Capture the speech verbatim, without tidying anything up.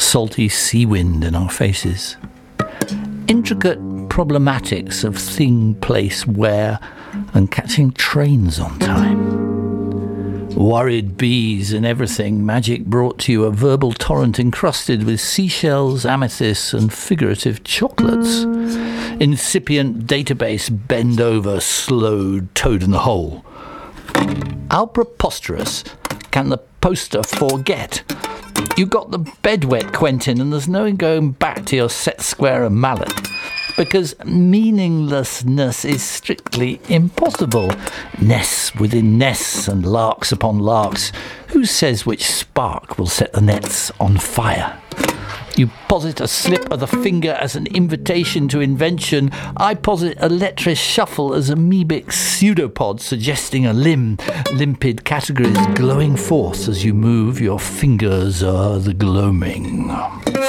salty sea wind in our faces. Intricate problematics of thing, place, where, and catching trains on time. Worried bees and everything, magic brought to you a verbal torrent encrusted with seashells, amethysts, and figurative chocolates. Incipient database bend over, slowed, toad in the hole. How preposterous can the poster forget? You got the bed wet, Quentin, and there's no going back to your set square and mallet. Because meaninglessness is strictly impossible. Nests within nests and larks upon larks. Who says which spark will set the nets on fire? You posit a slip of the finger as an invitation to invention. I posit a lecherous shuffle as amoebic pseudopod suggesting a limb. Limpid categories glowing forth as you move your fingers o'er the gloaming.